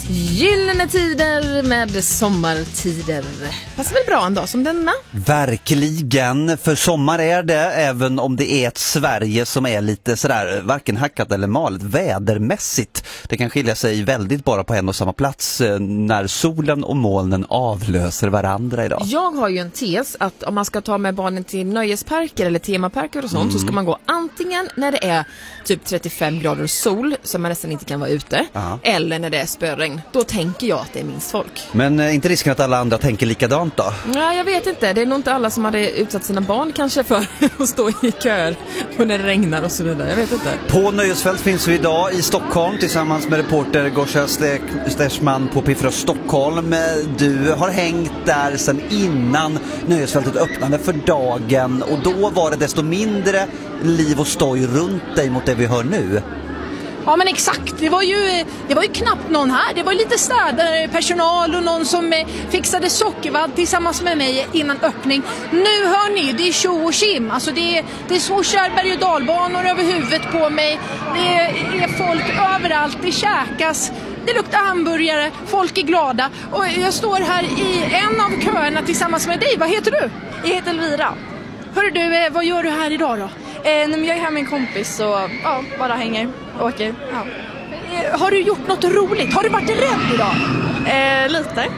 Gyllene tider med sommartider. Passar väl bra en dag som denna? Verkligen, för sommar är det, även om det är ett Sverige som är lite sådär varken hackat eller malet vädermässigt. Det kan skilja sig väldigt bara på en och samma plats när solen och molnen avlöser varandra idag. Jag har ju en tes att om man ska ta med barnen till nöjesparker eller temaparker och sånt så ska man gå antingen när det är typ 35 grader sol så man nästan inte kan vara ute, eller när det är spöregn. Då tänker jag att det är minst folk. Men inte risken att alla andra tänker likadant då? Nej, jag vet inte. Det är nog inte alla som hade utsatt sina barn kanske för att stå i köer och när det regnar och så vidare. Jag vet inte. På Nöjesfält finns vi idag i Stockholm tillsammans med reporter Gosha Stersman på Piffra Stockholm. Du har hängt där sedan innan Nöjesfältet öppnade för dagen och då var det desto mindre liv och stoj runt dig mot det vi hör nu. Ja, men exakt. Det var ju knappt någon här. Det var lite städare, personal och någon som fixade sockervadd tillsammans med mig innan öppning. Nu hör ni, det är tjo och kim. Alltså det är swooshar, berg- och dalbanor över huvudet på mig. Det är folk överallt, det käkas. Det luktar hamburgare, folk är glada. Och jag står här i en av köerna tillsammans med dig. Vad heter du? Jag heter Elvira. Hörru du, vad gör du här idag då? Jag är här med en kompis och bara hänger och åker. Ja. Har du gjort något roligt? Har du varit rädd idag? Lite.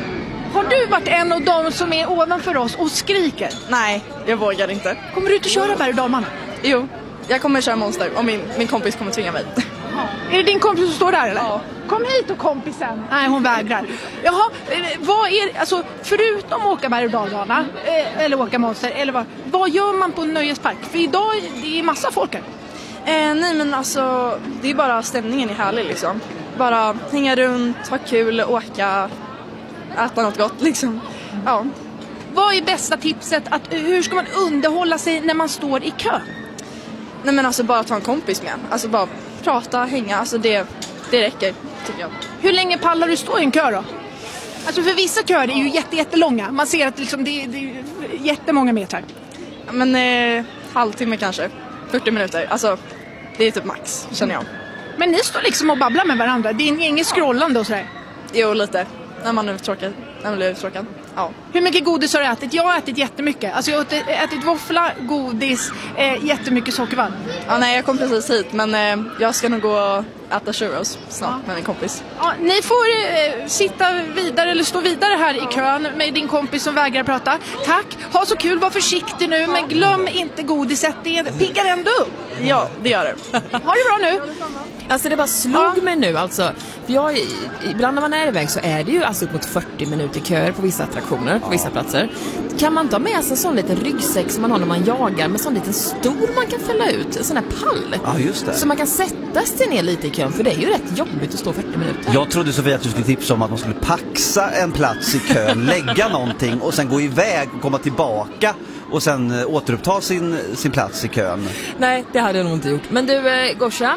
Har du varit en av dem som är ovanför oss och skriker? Nej, jag vågar inte. Kommer du inte köra berg- och dalbana? Jo, jag kommer köra Monster och min kompis kommer tvinga mig. Är det din kompis som står där eller? Ja. Kom hit och kompisen. Nej, hon vägrar. Jaha, vad är, alltså förutom åka berg- och dalbana eller åka Monster eller vad gör man på en nöjespark? För idag det är massa folk här. Nej, men alltså det är bara stämningen är härlig liksom. Bara hänga runt, ha kul, åka, äta något gott liksom. Ja. Vad är bästa tipset? Hur ska man underhålla sig när man står i kö? Nej, men alltså bara ta en kompis med. Alltså bara prata, hänga, alltså det räcker tycker jag. Hur länge pallar du stå i en kö då? Alltså för vissa köer är ju jättelånga. Man ser att liksom det är jättemånga meter. Ja, men halvtimme kanske, 40 minuter. Alltså det är typ max, känner jag. Men ni står liksom och babblar med varandra. Det är inget scrollande och sådär. Jo, lite. När man är uttråkad. När man blir uttråkad. Ja. Hur mycket godis har du ätit? Jag har ätit jättemycket. Alltså jag har ätit våffla, godis, jättemycket sockervadd. Ja, nej, jag kom precis hit. Men jag ska nog gå och äta churros snart med en kompis. Ja, ni får sitta vidare eller stå vidare här i kön med din kompis som vägrar prata. Tack. Ha så kul, var försiktig nu. Men glöm inte godiset. Det piggar ändå upp. Ja, det gör det. Ha det bra nu. Alltså det bara slog mig nu alltså. För ibland när man är iväg så är det ju alltså upp mot 40 minuter köer på vissa attraktioner, på vissa platser. Kan man ta med sig en sån liten ryggsäck som man har när man jagar med sån liten stol man kan fälla ut, en sån här pall. Ja, just det. Så man kan sätta sig ner lite i kön, för det är ju rätt jobbigt att stå 40 minuter. Jag trodde Sofia att du skulle tipsa om att man skulle paxa en plats i kön, lägga någonting och sen gå iväg och komma tillbaka och sen återuppta sin plats i kön. Nej, det hade jag nog inte gjort. Men du, Gosha,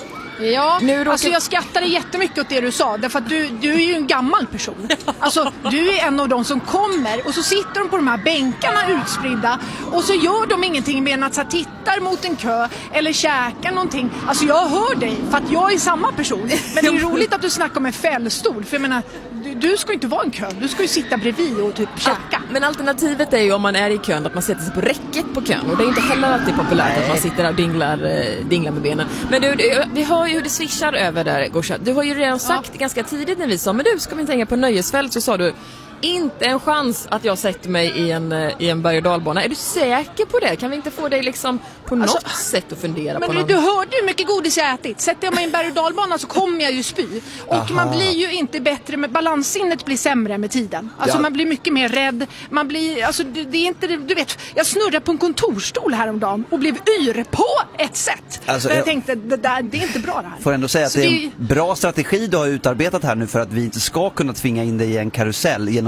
Ja, alltså jag skrattade jättemycket åt det du sa. Därför att du är ju en gammal person. Alltså du är en av de som kommer och så sitter de på de här bänkarna utspridda och så gör de ingenting mer än att så här, tittar mot en kö eller käkar någonting. Alltså jag hör dig för att jag är samma person. Men det är roligt att du snackar om en fällstol. För jag menar, du ska ju inte vara en kö. Du ska ju sitta bredvid och typ käka. Men alternativet är ju om man är i kön att man sätter sig på räcket på kön. Och det är inte heller alltid populärt att man sitter där och dinglar med benen. Men du, vi hör ju hur det swishar över där, Gosha. Du har ju redan sagt ganska tidigt när vi sa, men du, ska vi tänka på Nöjesfält, så sa du inte en chans att jag sätter mig i en berg- och dalbana. Är du säker på det? Kan vi inte få dig liksom på något sätt att fundera på något? Men du hörde hur mycket godis jag ätit. Sätter jag mig i en berg- och dalbana så kommer jag ju spy. Och man blir ju inte bättre med balanssinnet, blir sämre med tiden. Alltså man blir mycket mer rädd. Man blir, alltså det är inte, du vet, jag snurrade på en kontorstol häromdagen och blev yr på ett sätt. Alltså, jag tänkte, det är inte bra det här. Får ändå säga att Så det är en bra strategi du har utarbetat här nu för att vi inte ska kunna tvinga in dig i en karusell genom